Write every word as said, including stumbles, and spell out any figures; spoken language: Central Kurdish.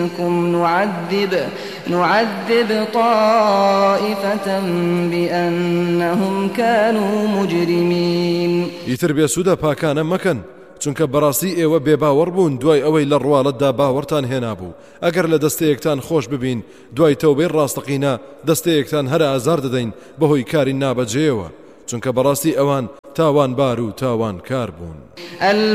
نعذب نعذب طائفة بأنهم كانوا مجرمين يتر بيسودا پاکانە مەکەن چونکە بەڕاستی ئێوە بێباوەڕ بوون دوای ئەوەی لە ڕواڵەتدا باوەڕتان هێنابوو ئەگەر لە دەستەیەکتان خۆش ببین دوای تەوبەی ڕاستەقینە دەستەیەکتان هەر ئازار دەدەین بەهۆی کاری نابەجێەوە چونکە بەڕاستی ئەوان تاوانبار و تاوانکار بوون.